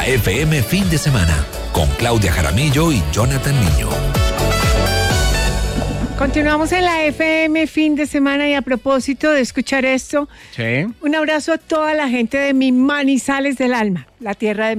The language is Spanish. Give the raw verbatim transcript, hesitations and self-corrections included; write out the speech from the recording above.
La F M Fin de Semana, con Claudia Jaramillo y Jonathan Niño. Continuamos en la F M Fin de Semana, y a propósito de escuchar esto, Sí. un abrazo a toda la gente de mi Manizales del alma, la tierra de